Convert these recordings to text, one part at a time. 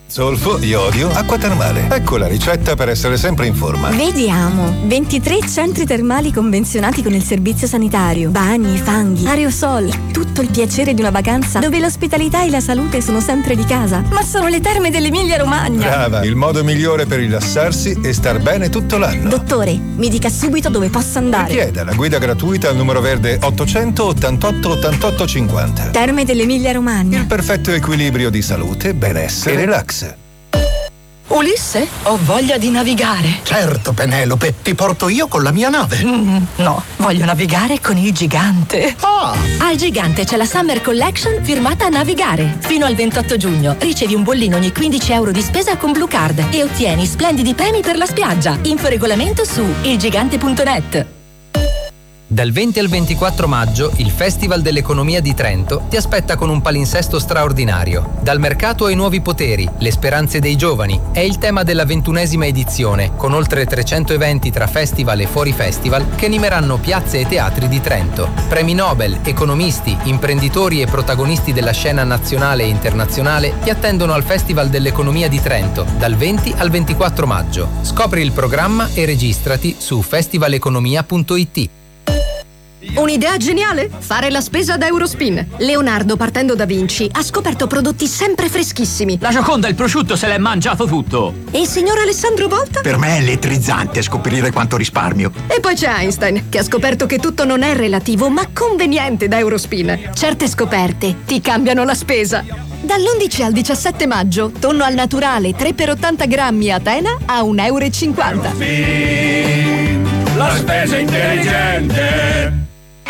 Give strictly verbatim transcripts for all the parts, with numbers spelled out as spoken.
Zolfo, iodio, acqua termale. Ecco la ricetta per essere sempre in forma. Vediamo. ventitré centri termali convenzionati con il servizio sanitario. Bagni, fanghi, aerosol. Tutto il piacere di una vacanza dove l'ospitalità e la salute sono sempre di casa. Ma sono le terme dell'Emilia Romagna. Brava, il modo migliore per rilassarsi e star bene tutto l'anno. Dottore, mi dica subito dove posso andare. Richieda la guida gratuita al numero verde ottocento ottantotto ottantotto cinquanta. Terme dell'Emilia Romagna. Il perfetto equilibrio di salute, benessere e relax. Ulisse, ho voglia di navigare. Certo, Penelope, ti porto io con la mia nave. Mm, no, voglio navigare con il Gigante. Ah! Al Gigante c'è la Summer Collection firmata Navigare. Fino al ventotto giugno ricevi un bollino ogni quindici euro di spesa con Blue Card e ottieni splendidi premi per la spiaggia. Info regolamento su ilgigante punto net. Dal venti al ventiquattro maggio il Festival dell'Economia di Trento ti aspetta con un palinsesto straordinario. Dal mercato ai nuovi poteri, le speranze dei giovani è il tema della ventunesima edizione, con oltre trecento eventi tra festival e fuori festival che animeranno piazze e teatri di Trento. Premi Nobel, economisti, imprenditori e protagonisti della scena nazionale e internazionale ti attendono al Festival dell'Economia di Trento dal venti al ventiquattro maggio. Scopri il programma e registrati su festivaleconomia punto it. Un'idea geniale? Fare la spesa da Eurospin. Leonardo, partendo da Vinci, ha scoperto prodotti sempre freschissimi. La Gioconda, il prosciutto, se l'è mangiato tutto. E il signor Alessandro Volta? Per me è elettrizzante scoprire quanto risparmio. E poi c'è Einstein, che ha scoperto che tutto non è relativo, ma conveniente da Eurospin. Certe scoperte ti cambiano la spesa. Dall'undici al diciassette maggio, tonno al naturale tre per ottanta grammi a Tena a un euro e cinquanta. Eurospin, la spesa intelligente.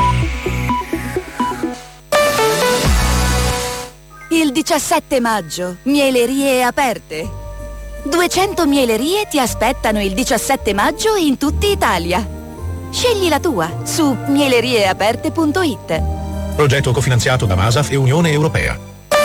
Il diciassette maggio, mielerie aperte. duecento mielerie ti aspettano il diciassette maggio in tutta Italia. Scegli la tua su mielerieaperte punto it. Progetto cofinanziato da Masaf e Unione Europea.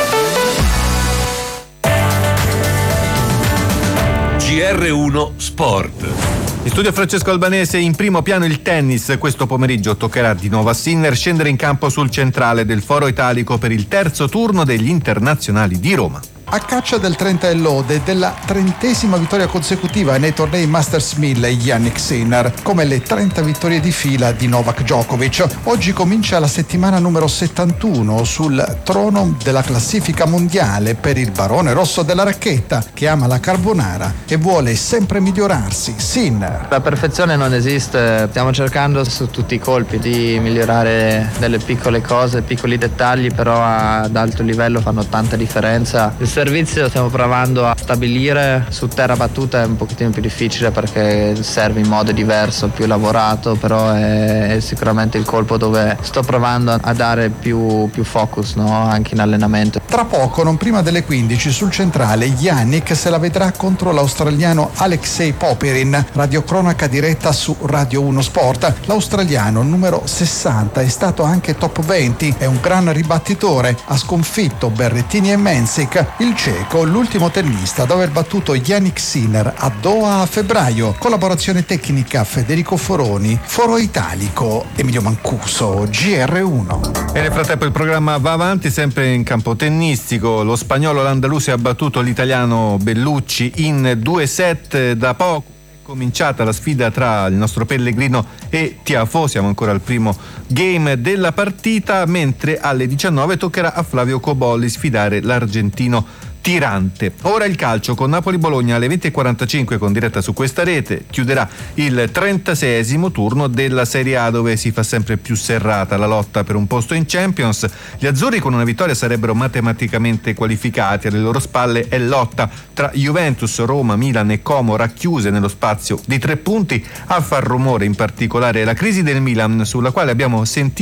G R uno Sport. In studio Francesco Albanese, in primo piano il tennis. Questo pomeriggio toccherà di nuovo a Sinner scendere in campo sul centrale del Foro Italico per il terzo turno degli internazionali di Roma. A caccia del trenta e lode e della trentesima vittoria consecutiva nei tornei Masters mille Jannik Sinner, come le trenta vittorie di fila di Novak Djokovic. Oggi comincia la settimana numero settantuno sul trono della classifica mondiale per il barone rosso della racchetta, che ama la carbonara e vuole sempre migliorarsi. Sinner. La perfezione non esiste, stiamo cercando su tutti i colpi di migliorare delle piccole cose, piccoli dettagli, però ad alto livello fanno tanta differenza. Il servizio stiamo provando a stabilire, su terra battuta è un pochettino più difficile perché serve in modo diverso, più lavorato, però è sicuramente il colpo dove sto provando a dare più, più focus, no? Anche in allenamento. Tra poco, non prima delle quindici, sul centrale Jannik se la vedrà contro l'australiano Alexei Popyrin. Radiocronaca diretta su Radio uno Sport. L'australiano numero sessanta è stato anche top venti, è un gran ribattitore, ha sconfitto Berrettini e Mensik. Il ceco, l'ultimo tennista ad aver battuto Jannik Sinner a Doha a febbraio. Collaborazione tecnica Federico Foroni, Foro Italico Emilio Mancuso, G R uno. E nel frattempo il programma va avanti sempre in campo tennistico. Lo spagnolo Landaluse ha battuto l'italiano Bellucci in due set da poco. Cominciata la sfida tra il nostro Pellegrino e Tiafoe, siamo ancora al primo game della partita, mentre alle diciannove toccherà a Flavio Cobolli sfidare l'argentino Tirante. Ora il calcio con Napoli-Bologna alle venti e quarantacinque con diretta su questa rete. Chiuderà il trentaseiesimo turno della Serie A, dove si fa sempre più serrata la lotta per un posto in Champions. Gli azzurri con una vittoria sarebbero matematicamente qualificati, alle loro spalle è lotta tra Juventus, Roma, Milan e Como racchiuse nello spazio di tre punti. A far rumore in particolare la crisi del Milan, sulla quale abbiamo sentito